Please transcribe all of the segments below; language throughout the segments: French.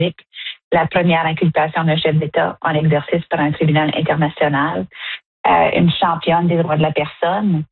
la première inculpation d'un chef d'État en exercice par un tribunal international, une championne des droits de la personne,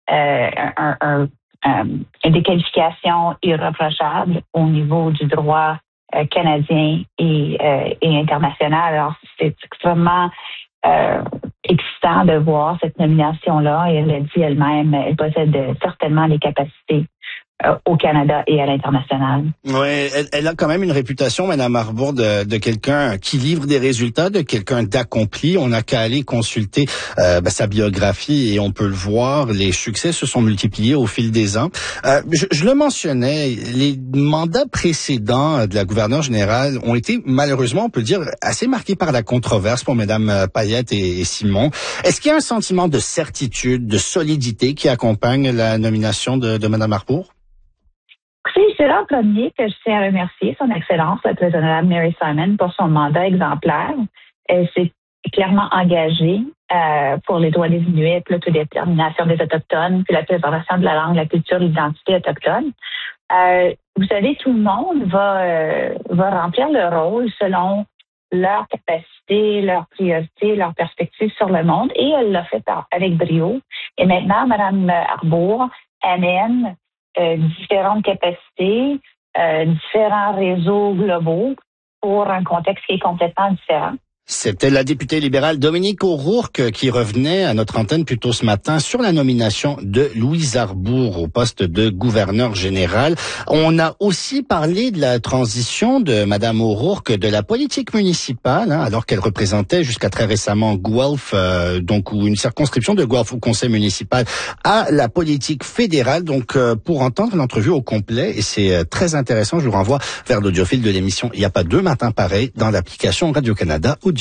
une déqualification irréprochable au niveau du droit canadien et international. Alors, c'est extrêmement excitant de voir cette nomination-là. Et elle l'a dit elle-même, elle possède certainement les capacités au Canada et à l'international. Oui, elle a quand même une réputation, Mme Arbour, de quelqu'un qui livre des résultats, de quelqu'un d'accompli. On n'a qu'à aller consulter sa biographie et on peut le voir, les succès se sont multipliés au fil des ans. Je le mentionnais, les mandats précédents de la gouverneure générale ont été, malheureusement, on peut dire, assez marqués par la controverse pour Mme Payette et Simon. Est-ce qu'il y a un sentiment de certitude, de solidité qui accompagne la nomination de Mme Arbour? C'est là en premier que je tiens à remercier son Excellence, la présidente Mary Simon, pour son mandat exemplaire. Elle s'est clairement engagée pour les droits des Inuits, l'autodétermination des Autochtones, puis la préservation de la langue, la culture, l'identité autochtone. Vous savez, tout le monde va remplir le rôle selon leurs capacités, leurs priorités, leurs perspectives sur le monde, et elle l'a fait avec brio. Et maintenant, Mme Arbour amène différentes capacités, différents réseaux globaux pour un contexte qui est complètement différent. C'était la députée libérale Dominique O'Rourke qui revenait à notre antenne plus tôt ce matin sur la nomination de Louise Arbour au poste de gouverneur général. On a aussi parlé de la transition de Mme O'Rourke de la politique municipale, alors qu'elle représentait jusqu'à très récemment Guelph, ou une circonscription de Guelph au conseil municipal, à la politique fédérale. Donc, pour entendre l'entrevue au complet, et c'est très intéressant, je vous renvoie vers l'audiofile de l'émission Il n'y a pas deux matins pareils dans l'application Radio-Canada Audio.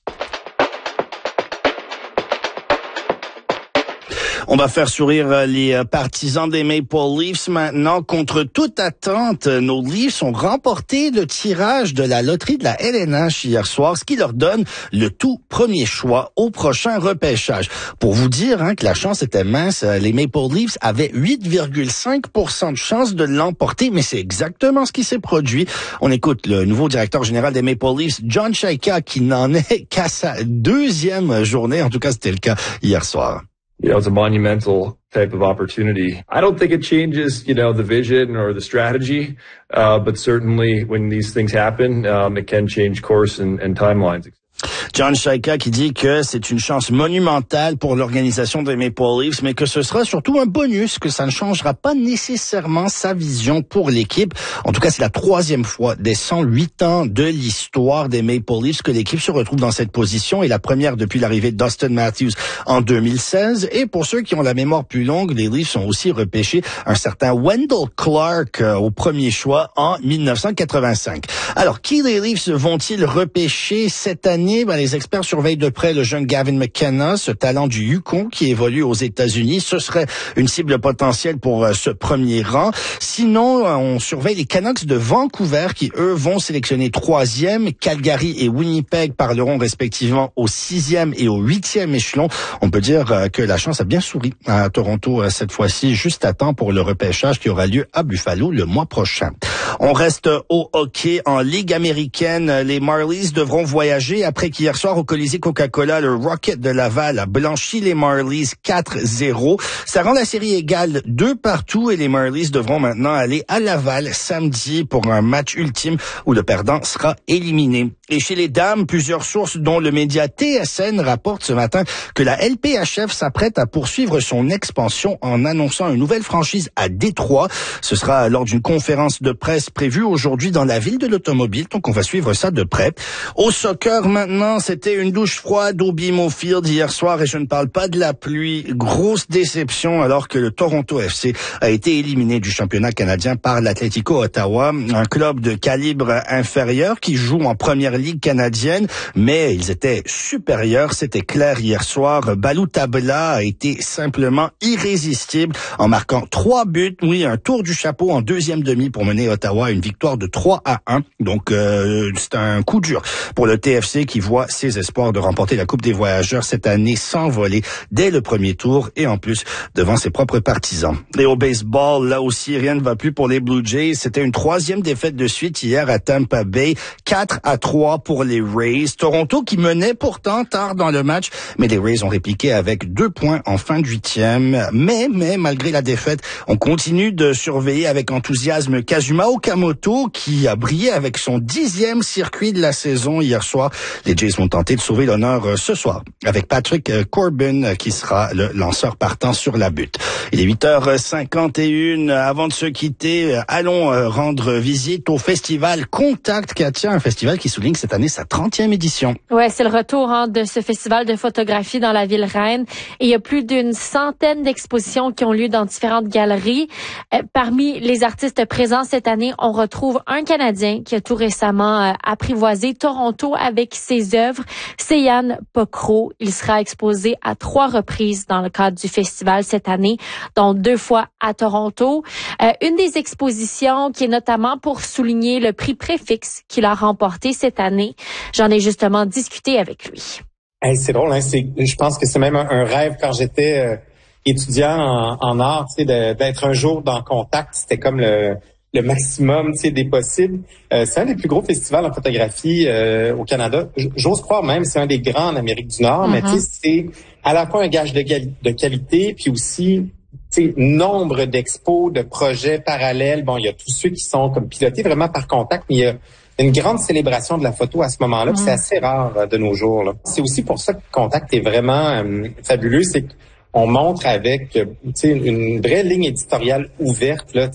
On va faire sourire les partisans des Maple Leafs maintenant. Contre toute attente, nos Leafs ont remporté le tirage de la loterie de la LNH hier soir, ce qui leur donne le tout premier choix au prochain repêchage. Pour vous dire que la chance était mince, les Maple Leafs avaient 8,5% de chance de l'emporter, mais c'est exactement ce qui s'est produit. On écoute le nouveau directeur général des Maple Leafs, John Chayka, qui n'en est qu'à sa deuxième journée. En tout cas, c'était le cas hier soir. It's a monumental type of opportunity. I don't think it changes, the vision or the strategy, but certainly when these things happen, it can change course and timelines. John Chayka qui dit que c'est une chance monumentale pour l'organisation des Maple Leafs, mais que ce sera surtout un bonus, que ça ne changera pas nécessairement sa vision pour l'équipe. En tout cas, c'est la troisième fois des 108 ans de l'histoire des Maple Leafs que l'équipe se retrouve dans cette position, et la première depuis l'arrivée de Dustin Matthews en 2016. Et pour ceux qui ont la mémoire plus longue, les Leafs ont aussi repêché un certain Wendell Clark au premier choix en 1985. Alors, qui les Leafs vont-ils repêcher cette année? Les experts surveillent de près le jeune Gavin McKenna, ce talent du Yukon qui évolue aux États-Unis. Ce serait une cible potentielle pour ce premier rang. Sinon, on surveille les Canucks de Vancouver qui, eux, vont sélectionner 3e. Calgary et Winnipeg parleront respectivement au 6e et au 8e échelon. On peut dire que la chance a bien souri à Toronto cette fois-ci, juste à temps pour le repêchage qui aura lieu à Buffalo le mois prochain. On reste au hockey en Ligue américaine. Les Marlies devront voyager après qu'hier soir au Colisée Coca-Cola, le Rocket de Laval a blanchi les Marlies 4-0. Ça rend la série égale 2-2 et les Marlies devront maintenant aller à Laval samedi pour un match ultime où le perdant sera éliminé. Et chez les dames, plusieurs sources dont le média TSN rapportent ce matin que la LPHF s'apprête à poursuivre son expansion en annonçant une nouvelle franchise à Détroit. Ce sera lors d'une conférence de presse prévue aujourd'hui dans la ville de l'automobile, donc on va suivre ça de près. Au soccer maintenant, c'était une douche froide au BMO Field hier soir et je ne parle pas de la pluie. Grosse déception alors que le Toronto FC a été éliminé du championnat canadien par l'Atlético Ottawa, un club de calibre inférieur qui joue en première ligue canadienne, mais ils étaient supérieurs, c'était clair hier soir. Balou Tabla a été simplement irrésistible en marquant 3 buts, un tour du chapeau en deuxième demi pour mener Ottawa à une victoire de 3-1. Donc c'est un coup dur pour le TFC qui voit ses espoirs de remporter la Coupe des voyageurs cette année s'envoler dès le premier tour et en plus devant ses propres partisans. Et au baseball, là aussi, rien ne va plus pour les Blue Jays. C'était une 3e défaite de suite hier à Tampa Bay. 4-3 pour les Rays. Toronto qui menait pourtant tard dans le match, mais les Rays ont répliqué avec 2 points en fin de 8e. Mais malgré la défaite, on continue de surveiller avec enthousiasme Kazuma Okamoto qui a brillé avec son 10e circuit de la saison hier soir. Les Jays vont tenter de sauver l'honneur ce soir avec Patrick Corbin qui sera le lanceur partant sur la butte. Il est 8h51. Avant de se quitter, allons rendre visite au festival Contact, Katia, un festival qui souligne cette année sa 30e édition. Ouais, c'est le retour de ce festival de photographie dans la ville reine. Et il y a plus d'une centaine d'expositions qui ont lieu dans différentes galeries. Parmi les artistes présents cette année, on retrouve un Canadien qui a tout récemment apprivoisé Toronto avec ses œuvres, c'est Yann Pocro. Il sera exposé à 3 reprises dans le cadre du festival cette année, dont 2 fois à Toronto. Une des expositions qui est notamment pour souligner le prix Préfixe qu'il a remporté cette année. J'en ai justement discuté avec lui. Hey, c'est drôle, hein? Je pense que c'est même un rêve quand j'étais étudiant en art, tu sais, d'être un jour dans Contact. C'était comme le maximum, tu sais, des possibles. C'est un des plus gros festivals en photographie au Canada. J'ose croire même, c'est un des grands en Amérique du Nord, mais tu sais, c'est à la fois un gage de qualité, puis aussi, tu sais, nombre d'expos, de projets parallèles. Bon, il y a tous ceux qui sont comme pilotés vraiment par Contact, mais il y a une grande célébration de la photo à ce moment-là, puis c'est assez rare de nos jours, là. C'est aussi pour ça que Contact est vraiment fabuleux, c'est qu'on montre avec une vraie ligne éditoriale ouverte là,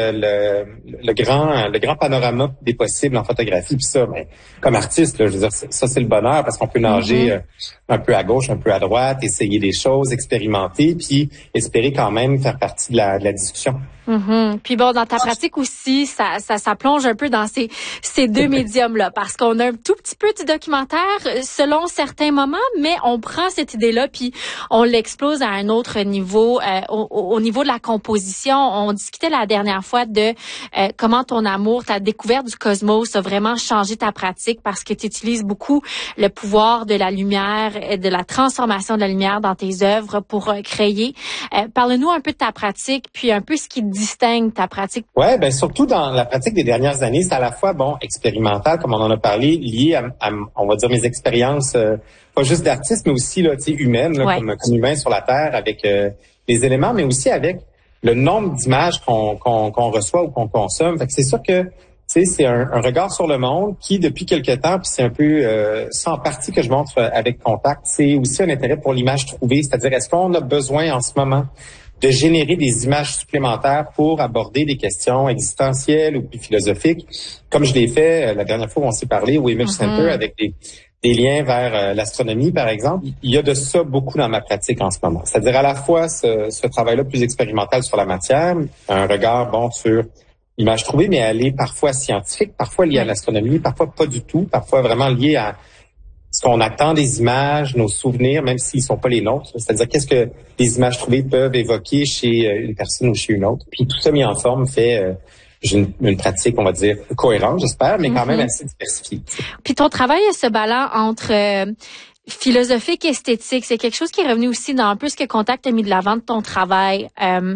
le grand panorama des possibles en photographie. Puis ça, comme artiste, là, je veux dire, ça c'est le bonheur parce qu'on peut nager un peu à gauche, un peu à droite, essayer des choses, expérimenter, puis espérer quand même faire partie de la discussion. Puis bon, dans ta pratique aussi, ça plonge un peu dans ces deux médiums-là, parce qu'on a un tout petit peu de documentaire selon certains moments, mais on prend cette idée-là puis on l'explose à un autre niveau, au niveau de la composition. On discutait la dernière fois de comment ton amour, ta découverte du cosmos a vraiment changé ta pratique parce que tu utilises beaucoup le pouvoir de la lumière, de la transformation de la lumière dans tes œuvres pour créer. Parle-nous un peu de ta pratique, puis un peu ce qui distingue ta pratique. Ouais, ben surtout dans la pratique des dernières années, c'est à la fois expérimental, comme on en a parlé, lié à on va dire mes expériences pas juste d'artiste, mais aussi là, tu sais, humaine, là, comme humain sur la Terre, avec les éléments, mais aussi avec le nombre d'images qu'on reçoit ou qu'on consomme. Fait que c'est sûr que tu sais, c'est un regard sur le monde qui, depuis quelque temps, puis c'est un peu ça en partie que je montre avec Contact, c'est aussi un intérêt pour l'image trouvée, c'est-à-dire est-ce qu'on a besoin en ce moment de générer des images supplémentaires pour aborder des questions existentielles ou plus philosophiques, comme je l'ai fait la dernière fois où on s'est parlé au Image Center avec des liens vers l'astronomie, par exemple. Il y a de ça beaucoup dans ma pratique en ce moment. C'est-à-dire à la fois ce travail-là plus expérimental sur la matière, un regard sur l'image trouvée, mais elle est parfois scientifique, parfois liée à l'astronomie, parfois pas du tout, parfois vraiment liée à ce qu'on attend des images, nos souvenirs, même s'ils sont pas les nôtres. C'est-à-dire qu'est-ce que les images trouvées peuvent évoquer chez une personne ou chez une autre. Puis tout ça mis en forme fait une pratique, on va dire, cohérente, j'espère, mais quand même assez diversifiée. Puis ton travail se balance entre philosophique et esthétique. C'est quelque chose qui est revenu aussi dans un peu ce que Contact a mis de l'avant de ton travail.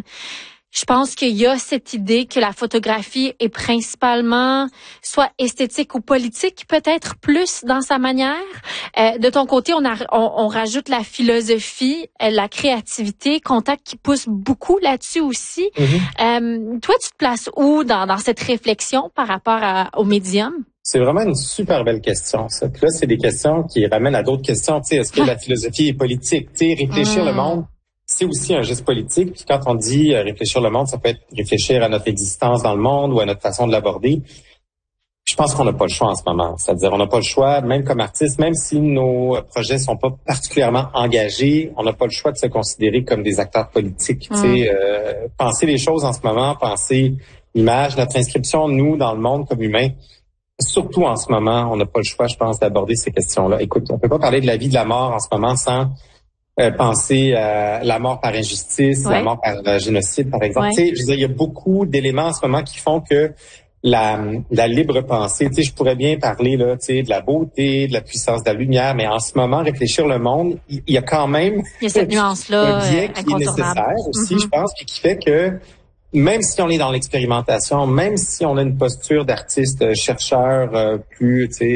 Je pense qu'il y a cette idée que la photographie est principalement soit esthétique ou politique, peut-être plus dans sa manière. De ton côté, on rajoute la philosophie, la créativité, Contact qui pousse beaucoup là-dessus aussi. Toi, tu te places où dans cette réflexion par rapport au médium? C'est vraiment une super belle question, ça. Puis là, c'est des questions qui ramènent à d'autres questions. Tu sais, est-ce que la philosophie est politique? Tu sais, réfléchir le monde, c'est aussi un geste politique. Puis quand on dit réfléchir le monde, ça peut être réfléchir à notre existence dans le monde ou à notre façon de l'aborder. Je pense qu'on n'a pas le choix en ce moment. C'est-à-dire, on n'a pas le choix, même comme artiste, même si nos projets sont pas particulièrement engagés, on n'a pas le choix de se considérer comme des acteurs politiques. Tu sais, penser les choses en ce moment, penser l'image, notre inscription, nous, dans le monde comme humains. Surtout en ce moment, on n'a pas le choix, je pense, d'aborder ces questions-là. Écoute, on peut pas parler de la vie, de la mort en ce moment sans penser à la mort par injustice, la mort par génocide, par exemple. Tu sais, je veux dire, il y a beaucoup d'éléments en ce moment qui font que la libre pensée. Tu sais, je pourrais bien parler là, tu sais, de la beauté, de la puissance de la lumière, mais en ce moment, réfléchir le monde, il y a quand même cette nuance-là un biais qui est nécessaire aussi, je pense, et qui fait que même si on est dans l'expérimentation, même si on a une posture d'artiste chercheur plus, tu sais,